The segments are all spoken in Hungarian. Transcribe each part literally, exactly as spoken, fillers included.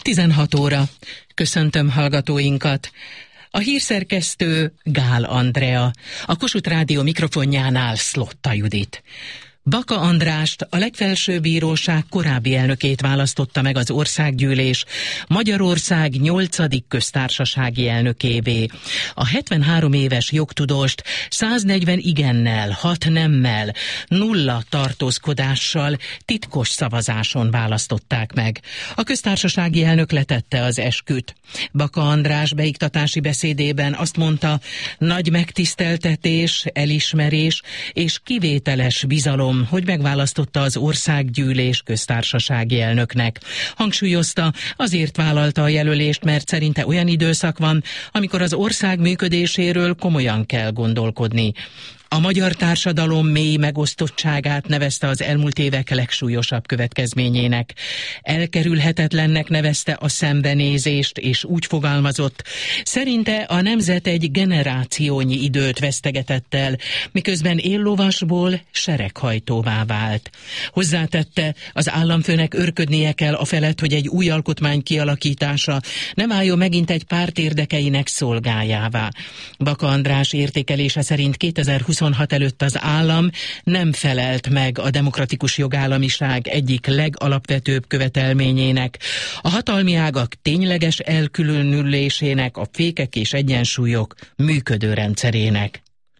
tizenhat óra. Köszöntöm hallgatóinkat. A hírszerkesztő Gál Andrea, a Kossuth Rádió mikrofonjánál Szlotta Judit. Baka Andrást, a legfelsőbb bíróság korábbi elnökét választotta meg az országgyűlés Magyarország nyolcadik köztársasági elnökévé. A hetvenhárom éves jogtudóst száznegyven igennel, hat nemmel, nulla tartózkodással titkos szavazáson választották meg. A köztársasági elnök letette az esküt. Baka András beiktatási beszédében azt mondta, nagy megtiszteltetés, elismerés és kivételes bizalom, hogy megválasztotta az országgyűlés köztársasági elnöknek. Hangsúlyozta, azért vállalta a jelölést, mert szerinte olyan időszak van, amikor az ország működéséről komolyan kell gondolkodni. A magyar társadalom mély megosztottságát nevezte az elmúlt évek legsúlyosabb következményének. Elkerülhetetlennek nevezte a szembenézést, és úgy fogalmazott, szerinte a nemzet egy generációnyi időt vesztegetett el, miközben éllovasból sereghajtóvá vált. Hozzátette, az államfőnek őrködnie kell afelett, hogy egy új alkotmány kialakítása nem álljon megint egy párt érdekeinek szolgájává. Baka András értékelése szerint kétezer-huszonhat előtt az állam nem felelt meg a demokratikus jogállamiság egyik legalapvetőbb követelményének, a hatalmi ágak tényleges elkülönülésének, a fékek és egyensúlyok működő rendszerének.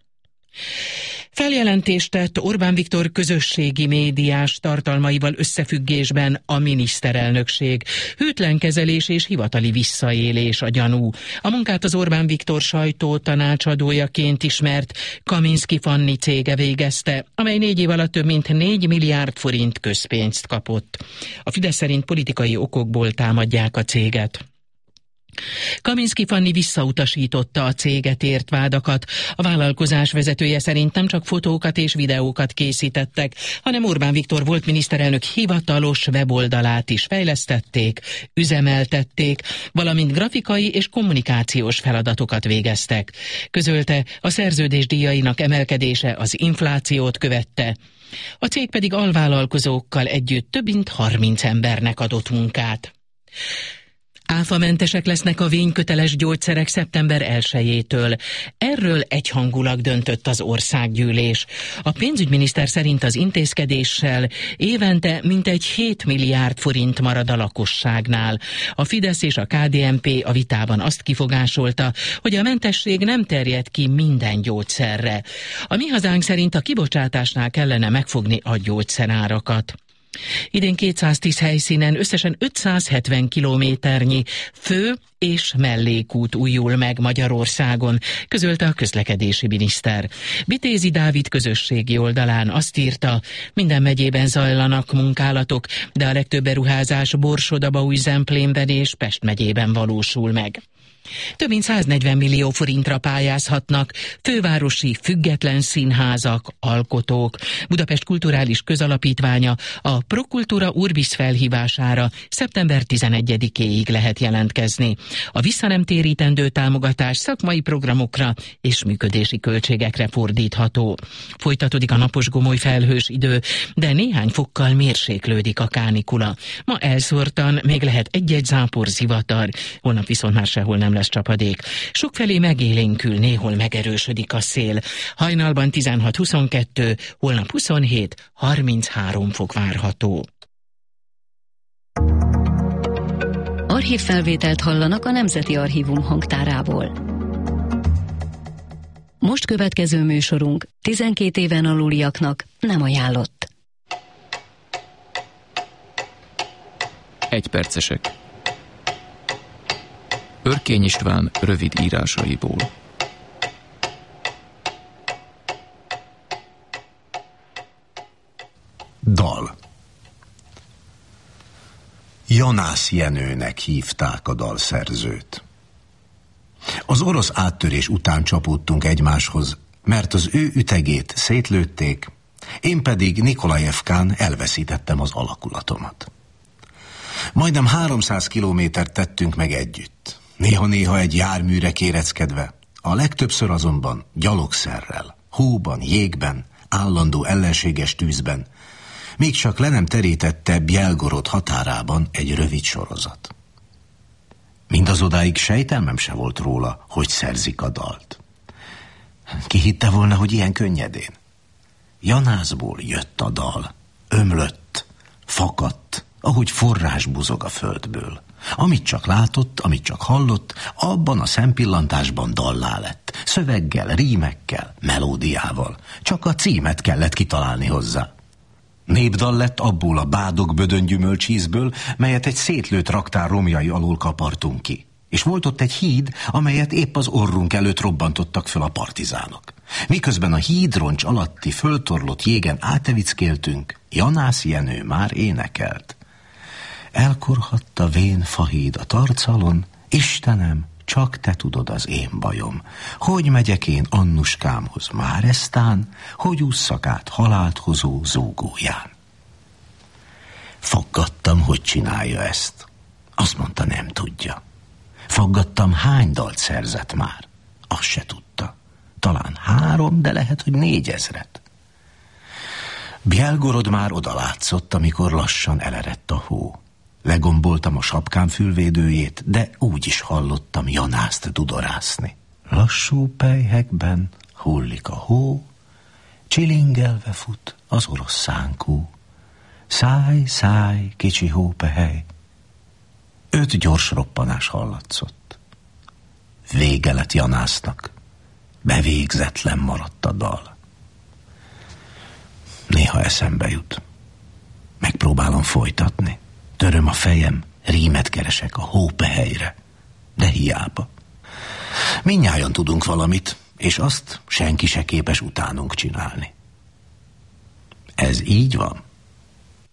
Feljelentést tett Orbán Viktor közösségi médiás tartalmaival összefüggésben a miniszterelnökség. Hűtlen kezelés és hivatali visszaélés a gyanú. A munkát az Orbán Viktor sajtó tanácsadójaként ismert Kaminski Fanni cége végezte, amely négy év alatt több mint négy milliárd forint közpénzt kapott. A Fidesz szerint politikai okokból támadják a céget. Kaminski Fanni visszautasította a céget ért vádakat. A vállalkozás vezetője szerint nem csak fotókat és videókat készítettek, hanem Orbán Viktor volt miniszterelnök hivatalos weboldalát is fejlesztették, üzemeltették, valamint grafikai és kommunikációs feladatokat végeztek. Közölte, a szerződésdíjainak emelkedése az inflációt követte. A cég pedig alvállalkozókkal együtt több mint harminc embernek adott munkát. Áfamentesek lesznek a vényköteles gyógyszerek szeptember elsejétől. Erről egyhangulag döntött az országgyűlés. A pénzügyminiszter szerint az intézkedéssel évente mintegy hét milliárd forint marad a lakosságnál. A Fidesz és a ká dé en pé a vitában azt kifogásolta, hogy a mentesség nem terjed ki minden gyógyszerre. A Mi Hazánk szerint a kibocsátásnál kellene megfogni a gyógyszerárakat. Idén kétszáztíz helyszínen összesen ötszázhetven kilométernyi fő- és mellékút újul meg Magyarországon, közölte a közlekedési miniszter. Vitézi Dávid közösségi oldalán azt írta, minden megyében zajlanak munkálatok, de a legtöbb beruházás Borsod-Abaúj-Zemplénben és Pest megyében valósul meg. Több mint száznegyven millió forintra pályázhatnak fővárosi független színházak, alkotók. Budapest Kulturális Közalapítványa a Prokultúra Urbis felhívására szeptember tizenegyedikéig lehet jelentkezni. A visszanemtérítendő támogatás szakmai programokra és működési költségekre fordítható. Folytatódik a napos gomoly felhős idő, de néhány fokkal mérséklődik a kánikula. Ma elszórtan még lehet egy-egy zápor, zivatar, holnap viszont már sehol nem lesz csapadék. Sokfelé megélénkül, néhol megerősödik a szél. Hajnalban tizenhat-huszonkettő, holnap huszonhét, harminchárom fok várható. Archívfelvételt hallanak a Nemzeti Archívum hangtárából. Most következő műsorunk tizenkét éven aluliaknak nem ajánlott. Egypercesek. Örkény István rövid írásaiból. Dal. Janász Jenőnek hívták a dalszerzőt. Az orosz áttörés után csapódtunk egymáshoz, mert az ő ütegét szétlőtték, én pedig Nikolajevkán elveszítettem az alakulatomat. Majdnem háromszáz kilométert tettünk meg együtt, néha-néha egy járműre kéreckedve, a legtöbbször azonban gyalogszerrel, hóban, jégben, állandó ellenséges tűzben, míg csak le nem terítette Bjelgorod határában egy rövid sorozat. Mindazodáig sejtelmem se volt róla, hogy szerzik a dalt. Ki hitte volna, hogy ilyen könnyedén? Janászból jött a dal, ömlött, fakadt, ahogy forrás buzog a földből. Amit csak látott, amit csak hallott, abban a szempillantásban dallá lett, szöveggel, rímekkel, melódiával. Csak a címet kellett kitalálni hozzá. Népdal lett abból a bádog bödön gyümölcsízből, melyet egy szétlőtt raktár romjai alól kapartunk ki. És volt ott egy híd, amelyet épp az orrunk előtt robbantottak föl a partizánok. Miközben a hídroncs alatti föltorlott jégen átevickéltünk, Janász Jenő már énekelt. Elkorhatta vén fahíd a tarcalon, Istenem, csak te tudod az én bajom. Hogy megyek én Annuskámhoz már eztán, hogy ússzak át halált hozó zúgóján. Faggattam, hogy csinálja ezt. Azt mondta, nem tudja. Faggattam, hány dalt szerzett már. Azt se tudta. Talán három, de lehet, hogy négyezret. Bjelgorod már odalátszott, amikor lassan elerett a hó. Legomboltam a sapkám fülvédőjét, de úgy is hallottam Janászt dudorászni. Lassú pelyhekben hullik a hó, csilingelve fut az orosz szánkú. Száj, száj, kicsi hópehely. Öt gyors roppanás hallatszott. Vége lett Janásznak. Bevégzetlen maradt a dal. Néha eszembe jut. Megpróbálom folytatni. Töröm a fejem, rímet keresek a hópehelyre. De hiába. Mindnyájan tudunk valamit, és azt senki se képes utánunk csinálni. Ez így van.